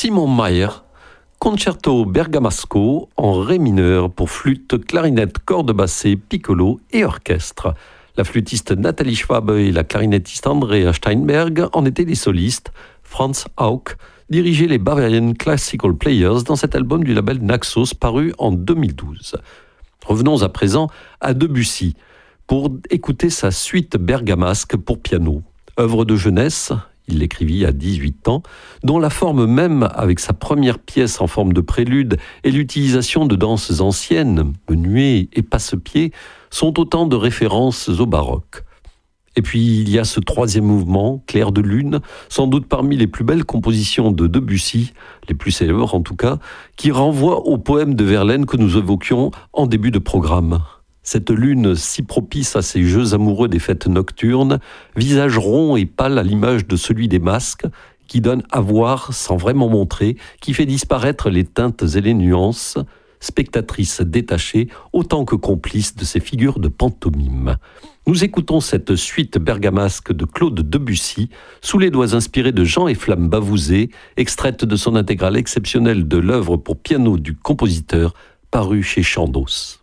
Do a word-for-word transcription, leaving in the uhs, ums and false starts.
Simon Mayr, Concerto Bergamasco en ré mineur pour flûte, clarinette, cordes bassées, piccolo et orchestre. La flûtiste Nathalie Schwab et la clarinettiste Andrea Steinberg en étaient les solistes. Franz Hauck dirigeait les Bavarian Classical Players dans cet album du label Naxos paru en deux mille douze. Revenons à présent à Debussy pour écouter sa suite bergamasque pour piano. Œuvre de jeunesse, il l'écrivit à dix-huit ans, dont la forme même, avec sa première pièce en forme de prélude et l'utilisation de danses anciennes, menuets et passe-pieds, sont autant de références au baroque. Et puis il y a ce troisième mouvement, Clair de lune, sans doute parmi les plus belles compositions de Debussy, les plus célèbres en tout cas, qui renvoie au poème de Verlaine que nous évoquions en début de programme. Cette lune si propice à ces jeux amoureux des fêtes nocturnes, visage rond et pâle à l'image de celui des masques, qui donne à voir sans vraiment montrer, qui fait disparaître les teintes et les nuances, spectatrice détachée autant que complice de ces figures de pantomime. Nous écoutons cette suite bergamasque de Claude Debussy, sous les doigts inspirés de Jean et Flamme Bavouzé, extraite de son intégrale exceptionnelle de l'œuvre pour piano du compositeur, parue chez Chandos.